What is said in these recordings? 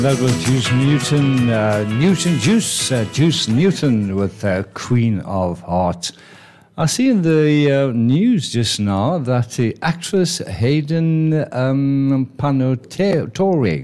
That was Juice Newton with Queen of Hearts. I see in the news just now that the actress Hayden Panettiere,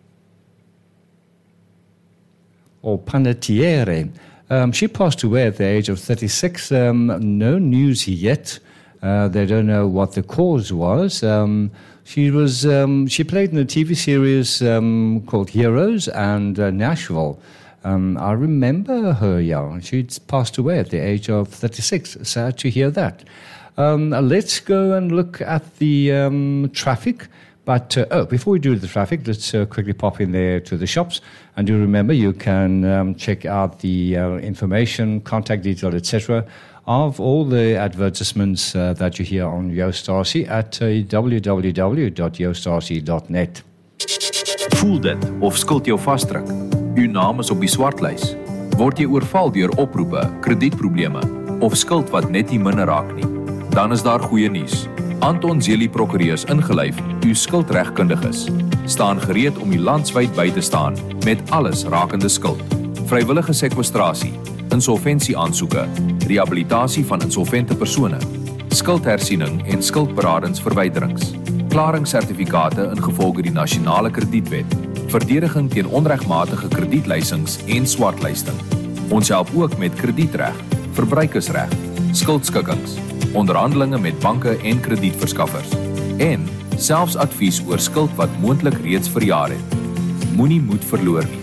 she passed away at the age of 36. No news yet. They don't know what the cause was. She played in a TV series called Heroes and Nashville. I remember her young. She'd passed away at the age of 36. Sad to hear that. Let's go and look at the traffic. But before we do the traffic, let's quickly pop in there to the shops. And do remember, you can check out the information, contact detail, etc., of all the advertisements that you hear on Joost RC at www.joostarc.net. Voel dit of skuld jou vasdruk? Uw naam is op die swartlys. Word jy oorval deur oproepe, kredietprobleme of skuld wat net nie minder raak nie? Dan is daar goeie nuus. Anton Zeli Prokureurs ingelyf, uw skuldregkundiges, staan gereed om u landwyd by te staan met alles rakende skuld. Vrywillige sekwestrasie, insolventieaansoeke, rehabilitasie van insolvente persone, skuldhersiening en skuldberadingsverwyderings, klaringssertifikate ingevolge die nasionale kredietwet, verdediging teen onregmatige kredietleisings en swartlysting. Ons help ook met kredietreg, verbruikersreg, skuldskikkings, onderhandelinge met banke en kredietverskaffers en selfs advies oor skuld wat moontlik reeds verjaar het. Moenie moed verloor nie.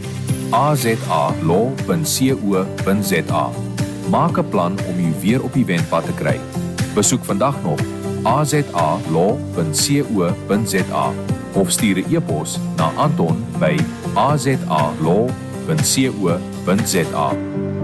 azalaw.co.za. Maak 'n plan om u weer op die wendpad te kry. Besoek vandag nog azalaw.co.za of stuur 'n e-pos na anton@azalaw.co.za.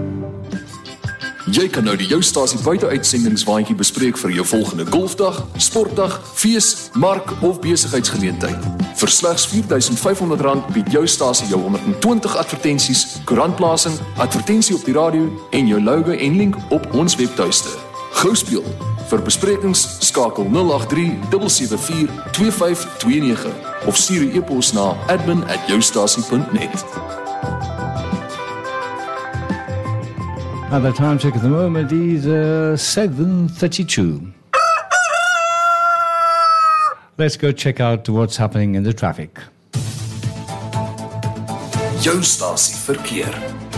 Jy kan nou die Joustasie buiteuitsendingwaandjie bespreek vir jou volgende golfdag, sportdag, fees, mark of besigheidsgeleentheid. Vir slegs R4,500 bied Joustasie jou 120 advertensies, koerantplasing, advertensie op die radio en jou logo en link op ons webtuiste. Gou speel. Vir besprekings skakel 083 774 2529 of stuur 'n e-pos na admin@joustasie.net. At the time check at the moment is 7:32. Let's go check out what's happening in the traffic. Joustasie verkeer.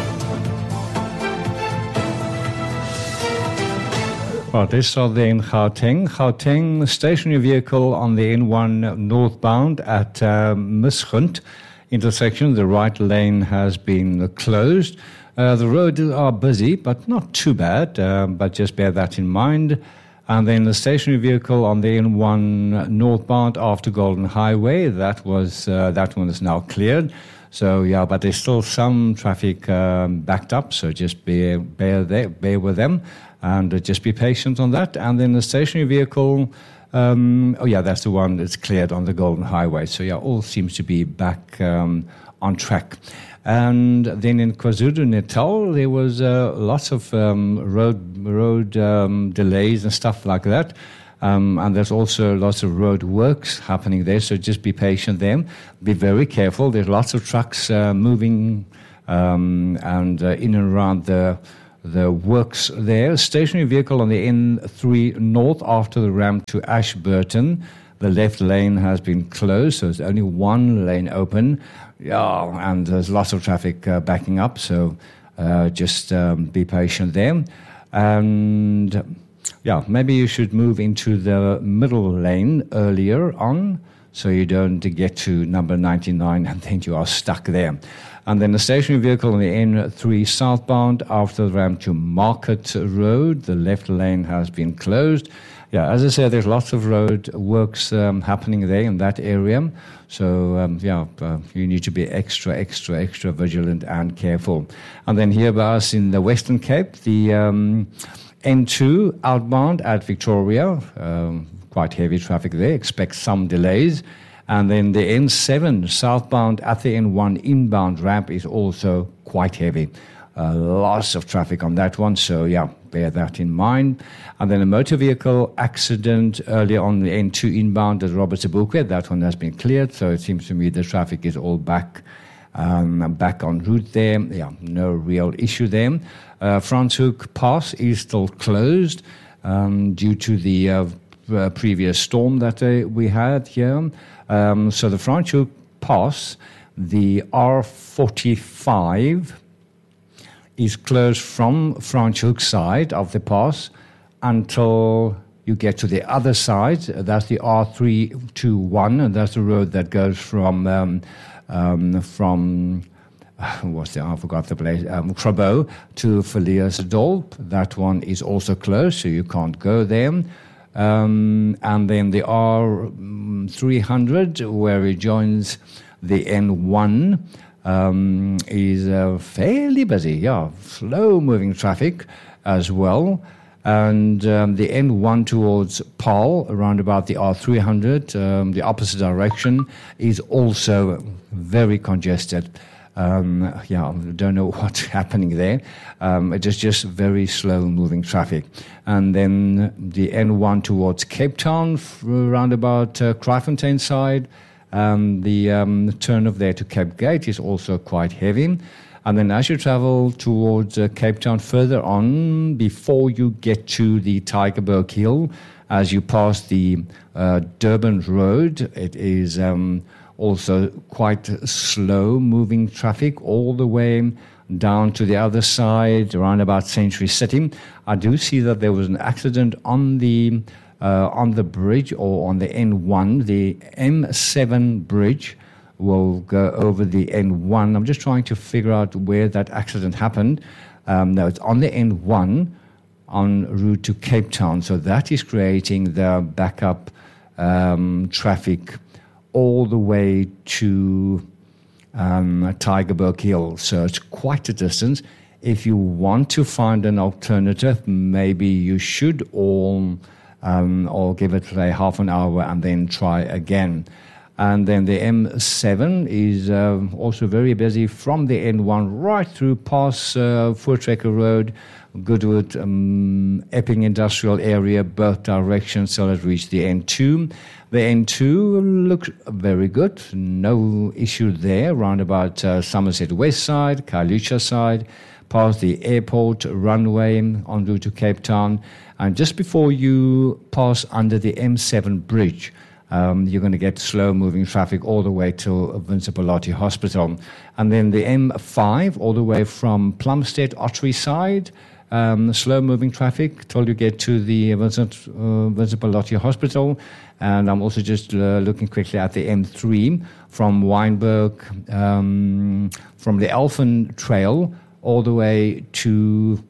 Well, let's start there in Gauteng. Gauteng, stationary vehicle on the N1 northbound at Misgunt intersection. The right lane has been closed. The roads are busy, but not too bad, but just bear that in mind. And then the stationary vehicle on the N1 northbound after Golden Highway, that one is now cleared. So, yeah, but there's still some traffic backed up, so just bear with them, and just be patient on that. And then the stationary vehicle, that's the one that's cleared on the Golden Highway. So, yeah, all seems to be back on track. And then in KwaZulu-Natal, there was lots of road delays and stuff like that. And there's also lots of road works happening there, so just be patient there. Be very careful. There's lots of trucks moving and in and around the works there. Stationary vehicle on the N3 north after the ramp to Ashburton. The left lane has been closed, so there's only one lane open. Yeah, and there's lots of traffic backing up, so just be patient there. And yeah, maybe you should move into the middle lane earlier on, so you don't get to number 99 and then you are stuck there. And then the stationary vehicle on the N3 southbound after the ramp to Market Road. The left lane has been closed. Yeah, as I said, there's lots of road works happening there in that area. So, you need to be extra vigilant and careful. And then here by us in the Western Cape, the N2 outbound at Victoria, quite heavy traffic there. Expect some delays. And then the N7 southbound at the N1 inbound ramp is also quite heavy. Lots of traffic on that one, so yeah, bear that in mind. And then a motor vehicle accident earlier on the N2 inbound at Robert Sobukwe. That one has been cleared, so it seems to me the traffic is all back back en route there. Yeah, no real issue there. Franschhoek Pass is still closed due to the previous storm that we had here. So the Franschhoek Pass, the R45, is closed from Franschhoek side of the pass until you get to the other side. That's the R321, and that's the road that goes from I forgot the place, Krabo to Villiers-Dorp. That one is also closed, so you can't go there. And then the R300, where it joins the N1, is fairly busy, slow-moving traffic as well. And the N1 towards Paarl, around about the R300, the opposite direction, is also very congested. Don't know what's happening there. It is just very slow-moving traffic. And then the N1 towards Cape Town, around about Kraaifontein side, the turn of there to Cape Gate is also quite heavy. And then as you travel towards Cape Town further on, before you get to the Tygerberg Hill, as you pass the Durban Road, it is also quite slow-moving traffic all the way down to the other side, around about Century City. I do see that there was an accident on the bridge, or on the N1, the M7 bridge will go over the N1. I'm just trying to figure out where that accident happened. No, it's on the N1 en route to Cape Town. So that is creating the backup traffic all the way to Tygerberg Hill. So it's quite a distance. If you want to find an alternative, maybe you should or give it a half an hour and then try again. And then the M7 is also very busy from the N1 right through past Voortrekker Road, Goodwood, Epping Industrial Area, both directions, till it reached the N2. The N2 looks very good, no issue there, round about Somerset West side, Khayelitsha side, past the airport runway en route to Cape Town. And just before you pass under the M7 bridge, you're going to get slow-moving traffic all the way to Vincent Pallotti Hospital. And then the M5 all the way from Plumstead, Ottery side, slow-moving traffic till you get to the Vincent Pallotti Hospital. And I'm also just looking quickly at the M3 from Wynberg, from the Elfin Trail all the way to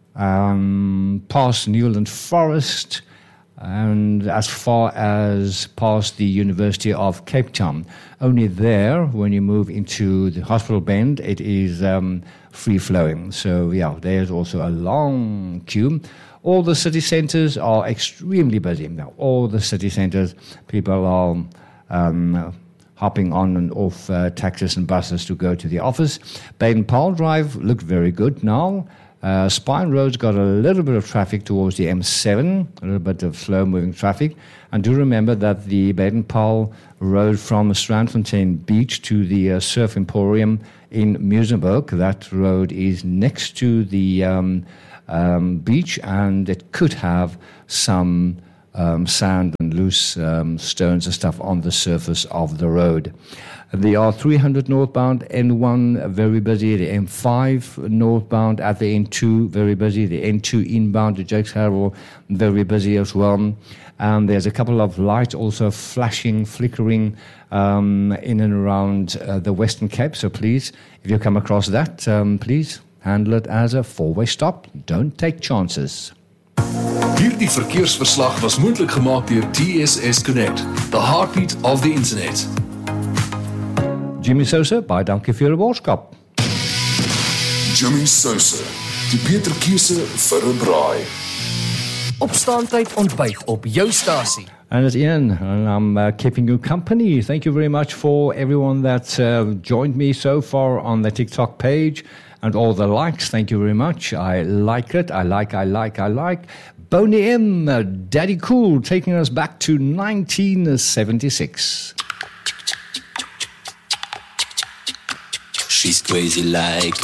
past Newland Forest, and as far as past the University of Cape Town. Only there, when you move into the Hospital Bend, it is free-flowing. So, there's also a long queue. All the city centres are extremely busy. Now, all the city centres, people are hopping on and off taxis and buses to go to the office. Baden-Powell Drive looked very good now. Spine Road's got a little bit of traffic towards the M7, a little bit of slow-moving traffic. And do remember that the Baden-Powell Road from Strandfontein Beach to the Surf Emporium in Muizenberg, that road is next to the beach, and it could have some sand and loose stones and stuff on the surface of the road. The R300 northbound, N1 very busy. The M5 northbound at the N2 very busy. The N2 inbound to Jakes Harrow very busy as well. And there's a couple of lights also flashing, flickering in and around the Western Cape. So please, if you come across that, please handle it as a four-way stop. Don't take chances. Hierdie verkeersverslag was moontlik gemaak deur TSS Connect, the heartbeat of the internet. Jimmy Sosa, baie dankie vir julle boodskap. Jimmy Sosa, die beter keuse vir 'n braai. Opstaantyd ontbyt op jou stasie. And it's Ian, and I'm keeping you company. Thank you very much for everyone that's joined me so far on the TikTok page and all the likes. Thank you very much. I like it. I like. Boney M, Daddy Cool, taking us back to 1976. She's crazy like